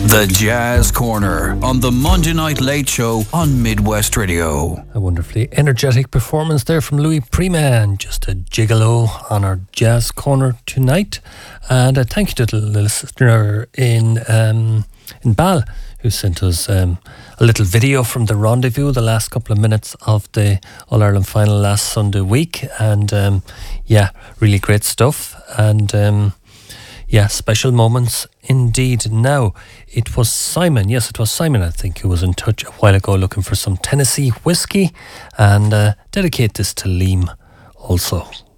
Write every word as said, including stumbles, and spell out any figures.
The Jazz Corner on the Monday Night Late Show on Midwest Radio. A wonderfully energetic performance there from Louis Prima, and just a gigolo on our Jazz Corner tonight. And a thank you to the listener in um, in Bal, who sent us um, a little video from the rendezvous, the last couple of minutes of the All-Ireland final last Sunday week. And um, yeah, really great stuff. And um, yeah, special moments indeed. Now, it was Simon, yes, it was Simon, I think, who was in touch a while ago looking for some Tennessee whiskey, and uh, dedicate this to Liam also.